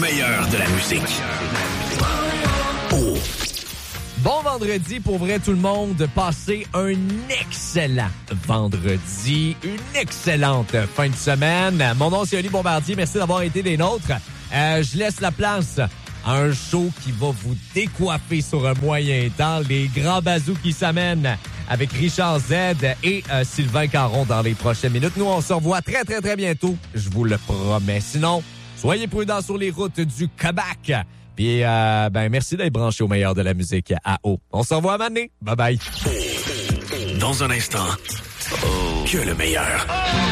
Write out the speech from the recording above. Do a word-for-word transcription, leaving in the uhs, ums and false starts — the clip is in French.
meilleur de la musique. Oh. Bon vendredi pour vrai tout le monde. Passez un excellent vendredi. Une excellente fin de semaine. Mon nom c'est Oli Bombardier. Merci d'avoir été des nôtres. Euh, je laisse la place à un show qui va vous décoiffer sur un moyen temps. Les grands bazous qui s'amènent avec Richard Z et euh, Sylvain Caron dans les prochaines minutes. Nous, on se revoit très, très, très bientôt. Je vous le promets. Sinon, soyez prudents sur les routes du Québec. Puis, euh, ben, merci d'être branché au meilleur de la musique à eau. On se revoit à Mané. Bye bye. Dans un instant, que le meilleur.